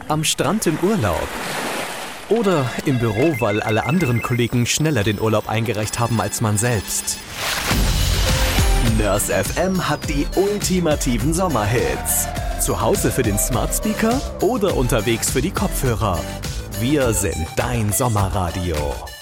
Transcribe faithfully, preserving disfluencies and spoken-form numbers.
Am Strand im Urlaub? Oder im Büro, weil alle anderen Kollegen schneller den Urlaub eingereicht haben als man selbst? Nurse F M hat die ultimativen Sommerhits. Zu Hause für den Smart Speaker oder unterwegs für die Kopfhörer. Wir sind dein Sommerradio.